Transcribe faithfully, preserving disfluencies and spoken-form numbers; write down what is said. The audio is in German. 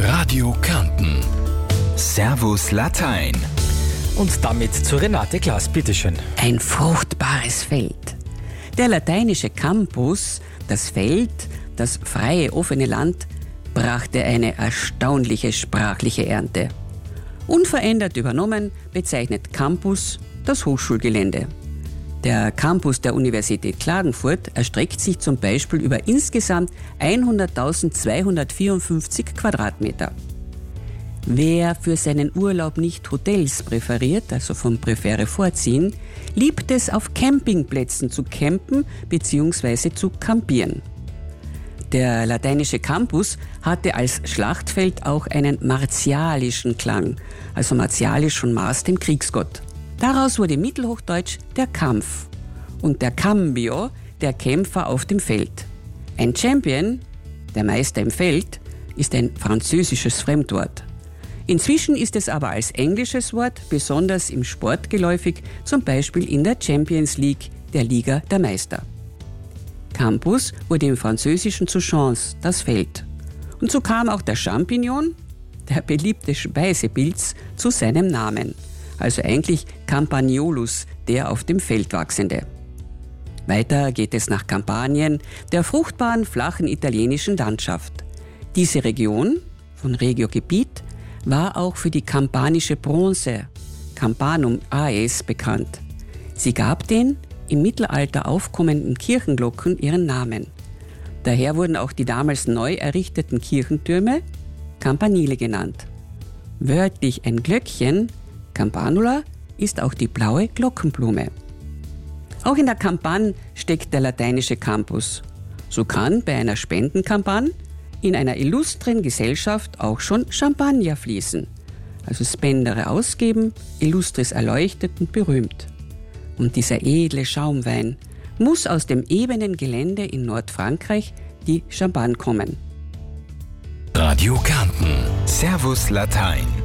Radio Kärnten. Servus Latein. Und damit zu Renate Glas, bitteschön. Ein fruchtbares Feld. Der lateinische Campus, das Feld, das freie, offene Land, brachte eine erstaunliche sprachliche Ernte. Unverändert übernommen bezeichnet Campus das Hochschulgelände. Der Campus der Universität Klagenfurt erstreckt sich zum Beispiel über insgesamt hunderttausendzweihundertvierundfünfzig Quadratmeter. Wer für seinen Urlaub nicht Hotels präferiert, also vom Präfere vorziehen, liebt es, auf Campingplätzen zu campen bzw. zu campieren. Der lateinische Campus hatte als Schlachtfeld auch einen martialischen Klang, also martialisch von Mars, dem Kriegsgott. Daraus wurde mittelhochdeutsch der Kampf und der Cambio, der Kämpfer auf dem Feld. Ein Champion, der Meister im Feld, ist ein französisches Fremdwort. Inzwischen ist es aber als englisches Wort besonders im Sport geläufig, zum Beispiel in der Champions League, der Liga der Meister. Campus wurde im Französischen zu Chance, das Feld. Und so kam auch der Champignon, der beliebte Speisepilz, zu seinem Namen. Also eigentlich Campagnolus, der auf dem Feld wachsende. Weiter geht es nach Kampanien, der fruchtbaren, flachen italienischen Landschaft. Diese Region, von Regio-Gebiet, war auch für die kampanische Bronze, Campanum Aes, bekannt. Sie gab den im Mittelalter aufkommenden Kirchenglocken ihren Namen. Daher wurden auch die damals neu errichteten Kirchentürme Campanile genannt. Wörtlich ein Glöckchen, Campanula, ist auch die blaue Glockenblume. Auch in der Kampagne steckt der lateinische Campus. So kann bei einer Spendenkampagne in einer illustren Gesellschaft auch schon Champagner fließen. Also Spendere ausgeben, Illustris erleuchtet und berühmt. Und dieser edle Schaumwein muss aus dem ebenen Gelände in Nordfrankreich, die Champagne, kommen. Radio Kärnten. Servus Latein.